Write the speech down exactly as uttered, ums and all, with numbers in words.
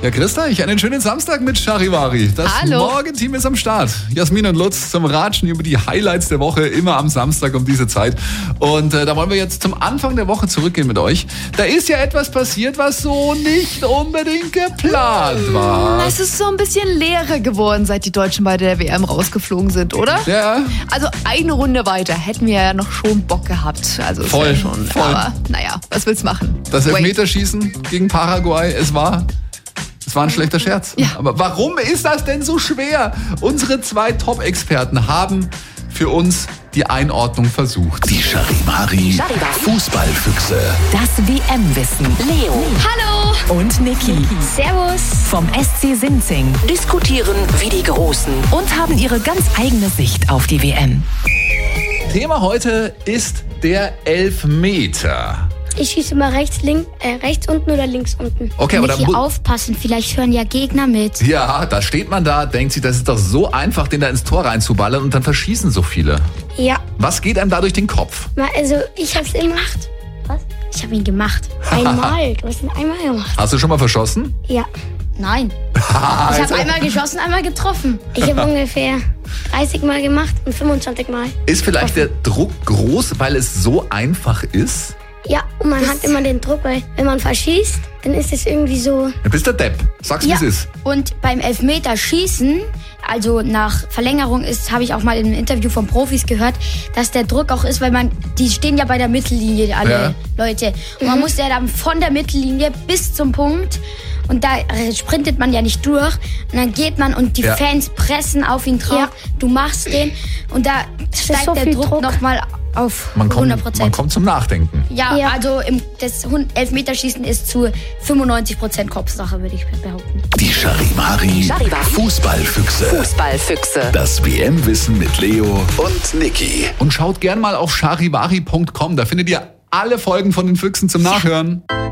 Ja, Christa, ich einen schönen Samstag mit Charivari. Das Hallo. Morgenteam ist am Start. Jasmin und Lutz zum Ratschen über die Highlights der Woche, immer am Samstag um diese Zeit. Und äh, da wollen wir jetzt zum Anfang der Woche zurückgehen mit euch. Da ist ja etwas passiert, was so nicht unbedingt geplant war. Es ist so ein bisschen leerer geworden, seit die Deutschen bei der W M rausgeflogen sind, oder? Ja. Also eine Runde weiter hätten wir ja noch schon Bock gehabt. Also es Voll, wär schon, voll. Aber naja, was willst du machen? Das Wait. Elfmeterschießen gegen Paraguay, es war... Es war ein schlechter Scherz. Ja. Aber warum ist das denn so schwer? Unsere zwei Top-Experten haben für uns die Einordnung versucht. Die Charivari Fußballfüchse. Das W M-Wissen. Leo Hallo! und Niki Servus. vom S C Sinzing diskutieren wie die Großen und haben ihre ganz eigene Sicht auf die W M. Thema heute ist der Elfmeter. Ich schieße mal rechts, links, äh, rechts unten oder links unten. Okay, aber da Niki, mu- aufpassen, vielleicht hören ja Gegner mit. Ja, da steht man da, denkt sich, das ist doch so einfach, den da ins Tor reinzuballern und dann verschießen so viele. Ja, Was geht einem da durch den Kopf? mal, also ich hab's immer gemacht. Was? Ich habe ihn gemacht. Einmal. Du hast ihn einmal gemacht. Hast du schon mal verschossen? Ja. Nein. Ich habe einmal geschossen, einmal getroffen. Ich habe ungefähr dreißig Mal gemacht und fünfundzwanzig Mal. Ist vielleicht der Druck groß, weil es so einfach ist? Ja, und man hat immer den Druck, weil wenn man verschießt, dann ist es irgendwie so. Du bist der Depp. Sag's, wie Ja. es ist. Und beim Elfmeterschießen, also nach Verlängerung ist, habe ich auch mal in einem Interview von Profis gehört, dass der Druck auch ist, weil man, die stehen ja bei der Mittellinie, alle Ja. Leute. Und man muss ja dann von der Mittellinie bis zum Punkt. Und da äh, sprintet man ja nicht durch. Und dann geht man und die Ja. Fans pressen auf ihn drauf. Ja. Du machst den. Und da steigt so der viel Druck, Druck. nochmal auf Man kommt, hundert Prozent. man kommt zum Nachdenken. Ja, Ja. also im, das Hun- Elfmeterschießen ist zu fünfundneunzig Prozent Kopfsache, würde ich behaupten. Die Charivari Charivari. Fußballfüchse. Fußballfüchse. Das W M-Wissen mit Leo und Niki. Und schaut gern mal auf charivari punkt com, da findet ihr alle Folgen von den Füchsen zum Nachhören.